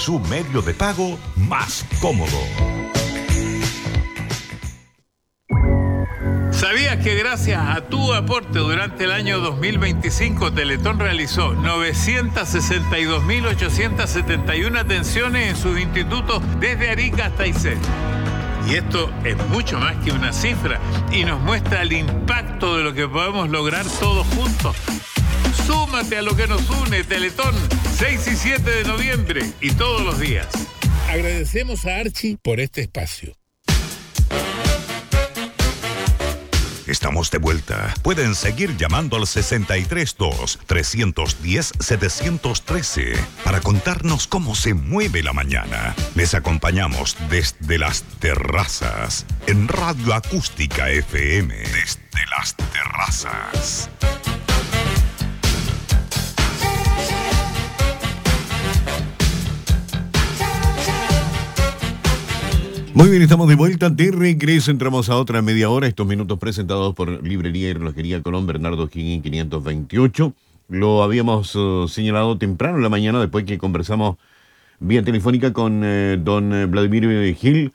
su medio de pago más cómodo. ¿Sabías que gracias a tu aporte durante el año 2025 Teletón realizó 962.871 atenciones en sus institutos desde Arica hasta Aysén? Y esto es mucho más que una cifra y nos muestra el impacto de lo que podemos lograr todos juntos. Súmate a lo que nos une, Teletón, 6 y 7 de noviembre y todos los días. Agradecemos a Archie por este espacio. Estamos de vuelta. Pueden seguir llamando al 632-310-713 para contarnos cómo se mueve la mañana. Les acompañamos desde las terrazas en Radio Acústica FM. Desde las terrazas. Muy bien, estamos de vuelta, de regreso, entramos a otra media hora, estos minutos presentados por Librería y Relojería Colón, Bernardo Higgins 528. Lo habíamos señalado temprano en la mañana, después que conversamos vía telefónica con don Vladimir Gil,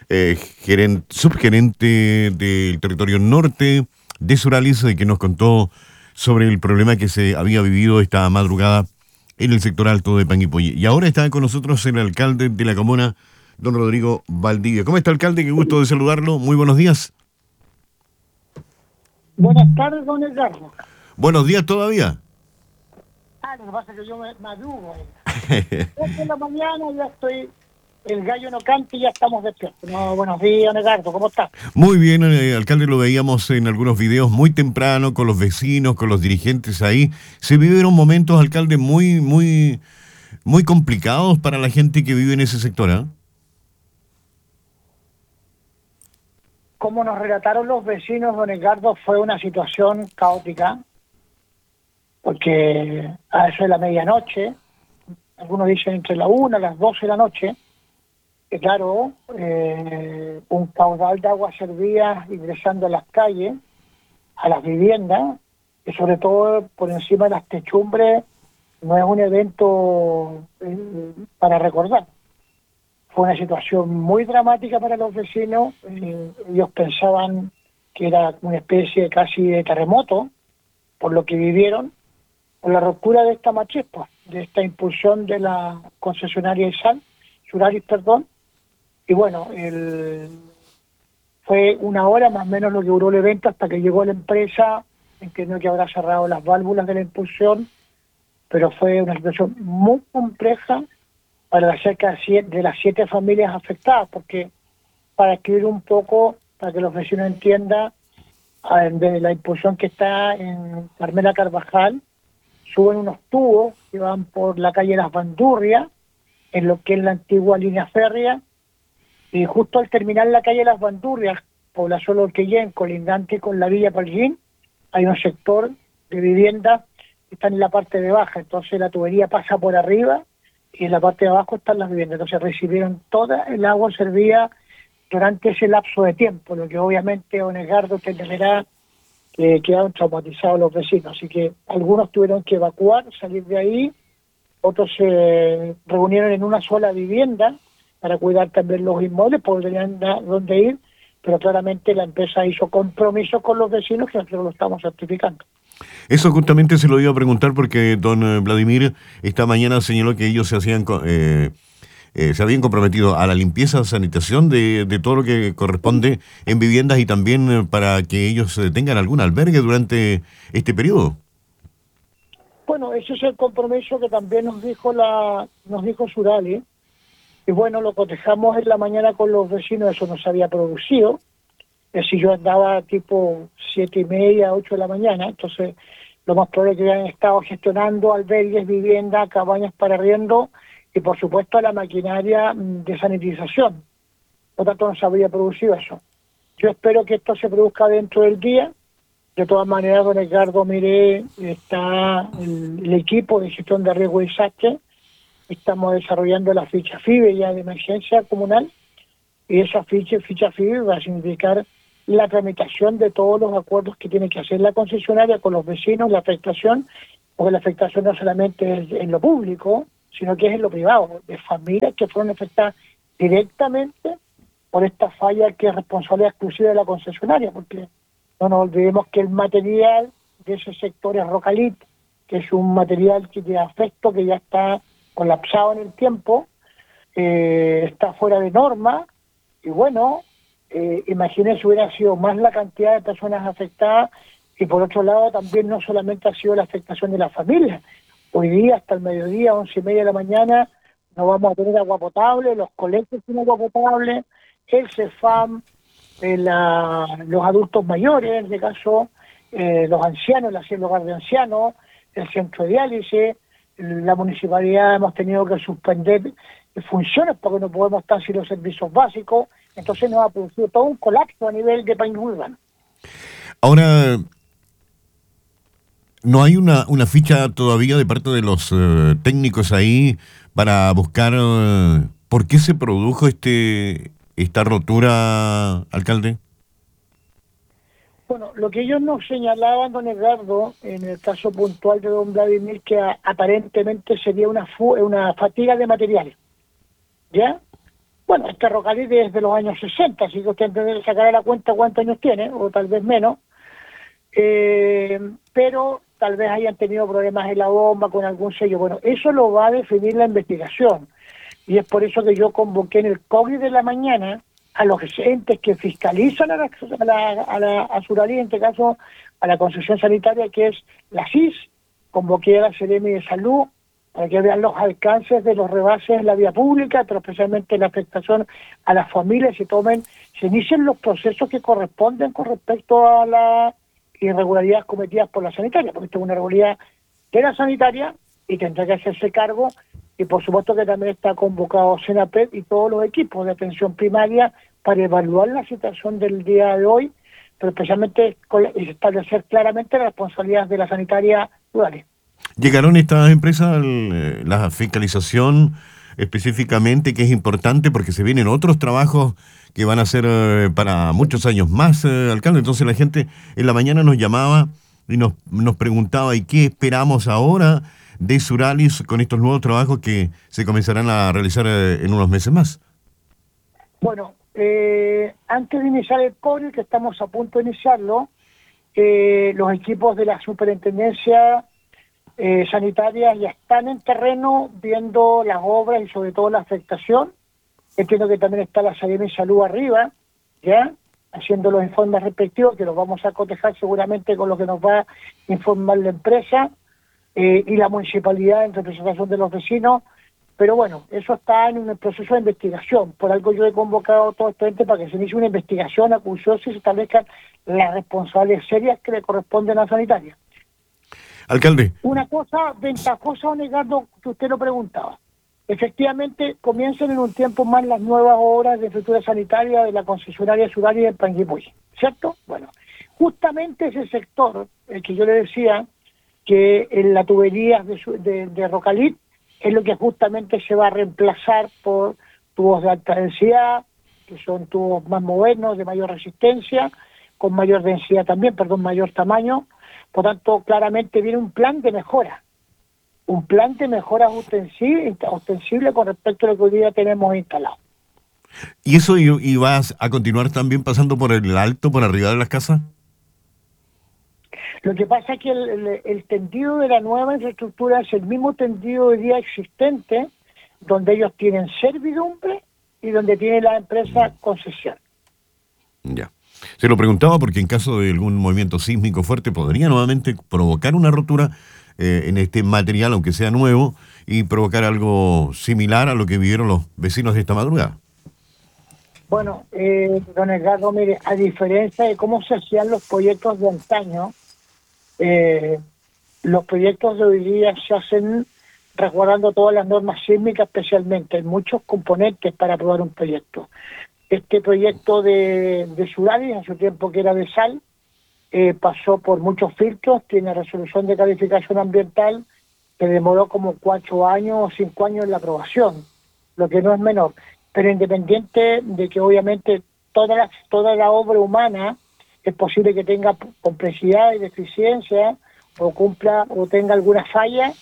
subgerente del territorio norte de Suralis, que nos contó sobre el problema que se había vivido esta madrugada en el sector alto de Panguipulli. Y ahora está con nosotros el alcalde de la comuna, don Rodrigo Valdivia. ¿Cómo está, alcalde? Qué gusto de saludarlo. Muy buenos días. Buenas tardes, don Edgardo. Buenos días todavía. Lo que pasa es que yo me madrugo. 8 de la mañana ya estoy, el gallo no canta y ya estamos despiertos. No, buenos días, don Edgardo, ¿cómo está? Muy bien, alcalde, lo veíamos en algunos videos muy temprano con los vecinos, con los dirigentes ahí. Se vivieron momentos, alcalde, muy complicados para la gente que vive en ese sector, ¿eh? Como nos relataron los vecinos, don Edgardo, fue una situación caótica, porque a eso de la medianoche, algunos dicen entre la 1 y las 12 de la noche, que claro, un caudal de agua servía ingresando a las calles, a las viviendas, y sobre todo por encima de las techumbres. No es un evento para recordar. Fue una situación muy dramática para los vecinos. Ellos pensaban que era una especie casi de terremoto, por lo que vivieron, por la ruptura de esta machispa, de esta impulsión de la concesionaria Suralis, perdón. Y bueno, fue una hora más o menos lo que duró el evento hasta que llegó la empresa, entendió que habrá cerrado las válvulas de la impulsión, pero fue una situación muy compleja para las cerca de las 7 familias afectadas, porque para escribir un poco, para que los vecinos entiendan, de la impulsión que está en Carmela Carvajal, suben unos tubos que van por la calle Las Bandurrias, en lo que es la antigua línea férrea, y justo al terminar la calle Las Bandurrias, población Orquellén, colindante con la Villa Palguín, hay un sector de vivienda que está en la parte de baja, entonces la tubería pasa por arriba, y en la parte de abajo están las viviendas. Entonces recibieron toda el agua servida durante ese lapso de tiempo, lo que obviamente, don Edgardo, entenderá que quedaron traumatizados los vecinos. Así que algunos tuvieron que evacuar, salir de ahí, otros se reunieron en una sola vivienda para cuidar también los inmuebles, porque tenían dónde ir, pero claramente la empresa hizo compromisos con los vecinos que nosotros lo estamos certificando. Eso justamente se lo iba a preguntar porque don Vladimir esta mañana señaló que ellos se habían comprometido a la limpieza, sanitación de todo lo que corresponde en viviendas y también para que ellos tengan algún albergue durante este periodo. Bueno, ese es el compromiso que también nos dijo Suralis, y bueno, lo cotejamos en la mañana con los vecinos, eso no se había producido. Es decir, yo andaba tipo 7:30, 8 de la mañana, entonces lo más probable es que hayan estado gestionando albergues, viviendas, cabañas para arriendo y por supuesto la maquinaria de sanitización. Por lo tanto, no se habría producido eso. Yo espero que esto se produzca dentro del día. De todas maneras, don Edgardo, mire, está el equipo de gestión de riesgo y desastre. Estamos desarrollando la ficha FIBE ya de emergencia comunal, y esa ficha FIBE va a significar la tramitación de todos los acuerdos que tiene que hacer la concesionaria con los vecinos, la afectación, porque la afectación no solamente es en lo público, sino que es en lo privado, de familias que fueron afectadas directamente por esta falla que es responsabilidad exclusiva de la concesionaria, porque no nos olvidemos que el material de ese sector es Rocalit, que es un material que tiene afecto, que ya está colapsado en el tiempo, está fuera de norma, y bueno, imagínense, hubiera sido más la cantidad de personas afectadas, y por otro lado también no solamente ha sido la afectación de la familia. Hoy día hasta el mediodía, 11:30 de la mañana, no vamos a tener agua potable, los colegios tienen agua potable, el CEFAM, los adultos mayores, en este caso los ancianos, el hogar de ancianos, el centro de diálisis, la municipalidad hemos tenido que suspender funciones porque no podemos estar sin los servicios básicos, entonces nos ha producido todo un colapso a nivel de país urbano. Ahora, ¿no hay una ficha todavía de parte de los técnicos ahí para buscar por qué se produjo esta rotura, alcalde? Bueno, lo que ellos nos señalaban, don Edgardo, en el caso puntual de don Vladimir, que aparentemente sería una fatiga de materiales, ¿ya? Bueno, este Rocalit es de los años 60, así que usted tendrá que sacar a la cuenta cuántos años tiene, o tal vez menos, pero tal vez hayan tenido problemas en la bomba con algún sello. Bueno, eso lo va a definir la investigación, y es por eso que yo convoqué en el COGRI de la mañana a los entes que fiscalizan a Suralí, en este caso a la concesión sanitaria, que es la CIS, convoqué a la Seremi de Salud para que vean los alcances de los rebases en la vía pública, pero especialmente la afectación a las familias, se inicien los procesos que corresponden con respecto a las irregularidades cometidas por la sanitaria, porque esto es una irregularidad de la sanitaria y tendrá que hacerse cargo. Y por supuesto que también está convocado CENAPED y todos los equipos de atención primaria para evaluar la situación del día de hoy, pero especialmente establecer claramente las responsabilidades de la sanitaria rural. ¿Llegaron estas empresas la fiscalización específicamente, que es importante porque se vienen otros trabajos que van a ser para muchos años más, alcalde? Entonces la gente en la mañana nos llamaba y nos preguntaba, ¿y qué esperamos ahora de Suralis con estos nuevos trabajos que se comenzarán a realizar en unos meses más? Bueno, antes de iniciar el CORI, que estamos a punto de iniciarlo, los equipos de la superintendencia sanitaria ya están en terreno viendo las obras y sobre todo la afectación. Entiendo que también está la Seremi de Salud arriba, ya haciendo los informes respectivos, que los vamos a cotejar seguramente con lo que nos va a informar la empresa, y la municipalidad en representación de los vecinos, pero bueno, eso está en un proceso de investigación. Por algo yo he convocado a todo este ente para que se inicie una investigación acuciosa y se establezcan las responsabilidades serias que le corresponden a la sanitaria. Alcalde. Una cosa ventajosa, don Edgardo, que usted lo preguntaba. Efectivamente, comienzan en un tiempo más las nuevas obras de infraestructura sanitaria de la concesionaria Suralí del Panguipulli, ¿cierto? Bueno, justamente ese sector, el que yo le decía, que en la tubería de Rocalit es lo que justamente se va a reemplazar por tubos de alta densidad, que son tubos más modernos, de mayor resistencia, con mayor densidad también, mayor tamaño. Por tanto, claramente viene un plan de mejora ostensible con respecto a lo que hoy día tenemos instalado. ¿Y eso y vas a continuar también pasando por el alto, por arriba de las casas? Lo que pasa es que el tendido de la nueva infraestructura es el mismo tendido hoy día existente, donde ellos tienen servidumbre y donde tiene la empresa concesión. Ya. Se lo preguntaba porque en caso de algún movimiento sísmico fuerte podría nuevamente provocar una rotura en este material, aunque sea nuevo, y provocar algo similar a lo que vivieron los vecinos de esta madrugada. Bueno, don Edgardo, mire, a diferencia de cómo se hacían los proyectos de antaño, los proyectos de hoy día se hacen resguardando todas las normas sísmicas, especialmente. Hay muchos componentes para aprobar un proyecto. Este proyecto de Suralí, en su tiempo que era de sal, pasó por muchos filtros, tiene resolución de calificación ambiental, que demoró como 4 años o 5 años en la aprobación, lo que no es menor. Pero independiente de que obviamente toda la obra humana es posible que tenga complejidad y deficiencia o cumpla o tenga alguna falla,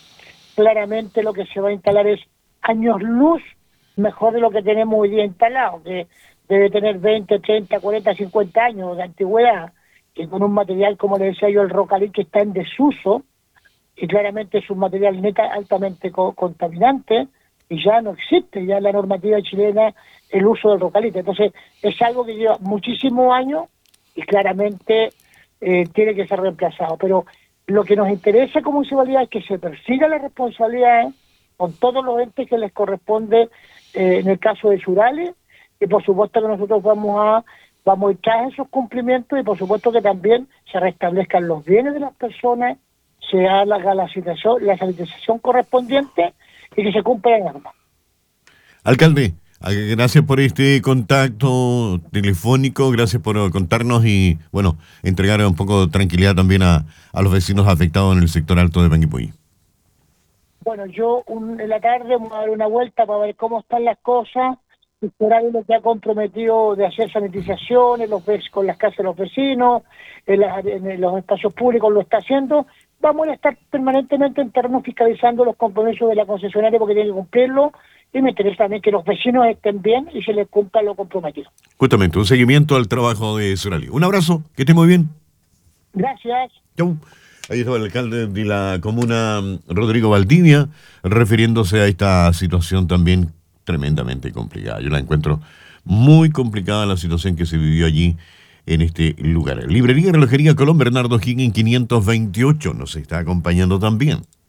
claramente lo que se va a instalar es años luz mejor de lo que tenemos hoy día instalado, que debe tener 20, 30, 40, 50 años de antigüedad, que con un material, como le decía yo, el Rocalí, que está en desuso, y claramente es un material altamente contaminante, y ya no existe ya en la normativa chilena el uso del Rocalite. Entonces, es algo que lleva muchísimos años y claramente tiene que ser reemplazado. Pero lo que nos interesa como municipalidad es que se persiga la responsabilidad con todos los entes que les corresponde en el caso de Surales, y por supuesto que nosotros vamos a ir tras esos cumplimientos, y por supuesto que también se restablezcan los bienes de las personas, se haga la sanitización correspondiente y que se cumpla la norma. Alcalde, gracias por este contacto telefónico, gracias por contarnos y, bueno, entregar un poco de tranquilidad también a los vecinos afectados en el sector alto de Panguipulli. Bueno, yo en la tarde voy a dar una vuelta para ver cómo están las cosas. Por lo que ha comprometido de hacer sanitizaciones con las casas de los vecinos, en los espacios públicos lo está haciendo. Vamos a estar permanentemente en terreno fiscalizando los compromisos de la concesionaria porque tiene que cumplirlo, y me interesa también que los vecinos estén bien y se les cumpla lo comprometido. Justamente, un seguimiento al trabajo de Surali. Un abrazo, que esté muy bien. Gracias. Chau. Ahí estaba el alcalde de la comuna, Rodrigo Valdivia, refiriéndose a esta situación también tremendamente complicada. Yo la encuentro muy complicada la situación que se vivió allí en este lugar. Librería y Relojería Colón, Bernardo Higgins 528, nos está acompañando también.